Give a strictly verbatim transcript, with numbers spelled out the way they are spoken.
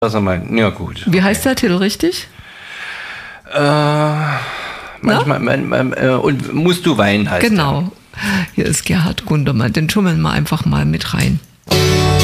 was er meint. Ja, gut. Wie heißt der Titel richtig? Äh, manchmal, man, man, äh, und musst du weinen heißt Genau. Der. Hier ist Gerhard Gundermann. Den schummeln wir einfach mal mit rein.